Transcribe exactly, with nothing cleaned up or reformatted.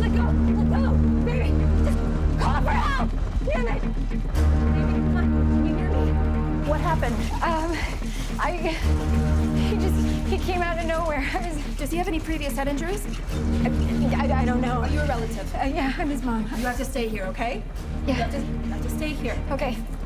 let go! Let go! Baby, just call for help! Damn it! Baby, come on. Can you hear me? What happened? Um, I... He just... He came out of nowhere. I was... Does he have any previous head injuries? I, I, I don't know. Are you a relative? Uh, yeah, I'm his mom. You have to stay here, okay? Yeah. You have to, you have to stay here. Okay.